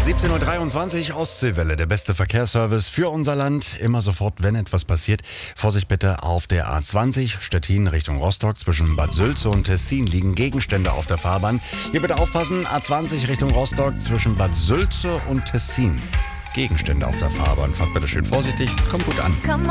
17:23 Uhr, Ostseewelle, der beste Verkehrsservice für unser Land. Immer sofort, wenn etwas passiert. Vorsicht bitte auf der A20 Stettin Richtung Rostock. Zwischen Bad Sülze und Tessin liegen Gegenstände auf der Fahrbahn. Hier bitte aufpassen, A20 Richtung Rostock zwischen Bad Sülze und Tessin. Gegenstände auf der Fahrbahn. Fahrt bitte schön vorsichtig, kommt gut an.